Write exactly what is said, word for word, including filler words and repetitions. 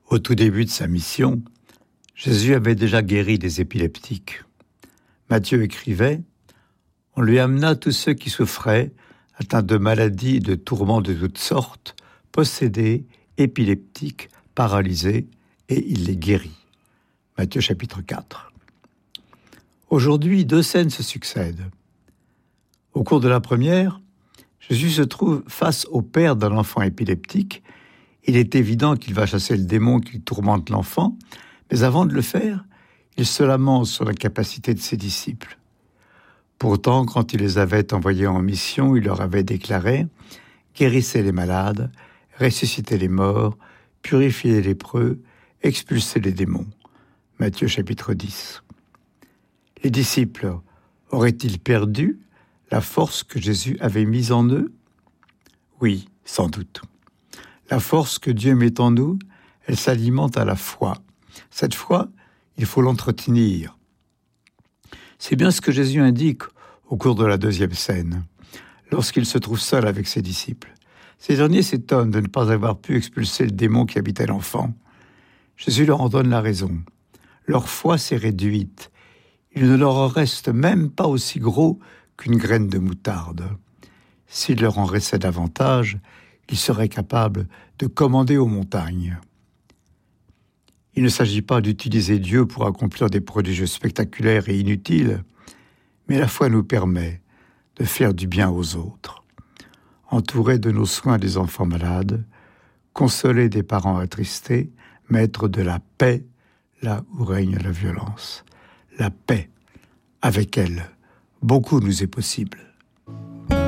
Au tout début de sa mission, Jésus avait déjà guéri des épileptiques. Matthieu écrivait « On lui amena tous ceux qui souffraient, atteints de maladies et de tourments de toutes sortes, possédés, épileptiques, paralysés, et il les guérit. » Matthieu chapitre quatre. Aujourd'hui, deux scènes se succèdent. Au cours de la première, Jésus se trouve face au père d'un enfant épileptique. Il est évident qu'il va chasser le démon qui tourmente l'enfant, mais avant de le faire, il se lamente sur la capacité de ses disciples. Pourtant, quand il les avait envoyés en mission, il leur avait déclaré « Guérissez les malades, ressuscitez les morts, purifiez les lépreux, expulsez les démons. » Matthieu chapitre dix. Les disciples auraient-ils perdu la force que Jésus avait mise en eux ? Oui, sans doute. La force que Dieu met en nous, elle s'alimente à la foi. Cette foi, il faut l'entretenir. C'est bien ce que Jésus indique au cours de la deuxième scène, lorsqu'il se trouve seul avec ses disciples. Ces derniers s'étonnent de ne pas avoir pu expulser le démon qui habitait l'enfant. Jésus leur en donne la raison. Leur foi s'est réduite. Il ne leur en reste même pas aussi gros qu'une graine de moutarde. S'il leur en restait davantage, ils seraient capables de commander aux montagnes. Il ne s'agit pas d'utiliser Dieu pour accomplir des prodiges spectaculaires et inutiles, mais la foi nous permet de faire du bien aux autres. Entourer de nos soins des enfants malades, consoler des parents attristés, mettre de la paix là où règne la violence. La paix, avec elle, beaucoup nous est possible.